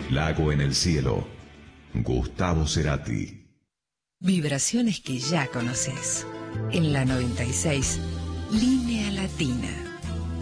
Lago en el cielo. Gustavo Cerati. Vibraciones que ya conoces. En la 96, Línea Latina.